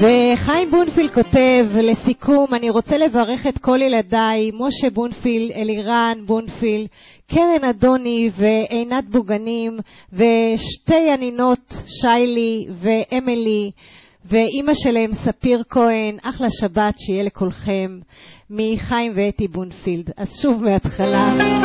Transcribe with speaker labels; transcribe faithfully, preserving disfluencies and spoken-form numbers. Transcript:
Speaker 1: וחיים בונפילד כותב לסיכום, אני רוצה לברך את כל ילדיי, משה בונפילד, אלירן בונפילד, קרן אדוני ועינת בוגנים, ושתי הנינות שיילי ואמילי, ואימא שלהם ספיר כהן. אחלה שבת שיהיה לכולכם, מחיים ואתי בונפילד. אז שוב מההתחלה.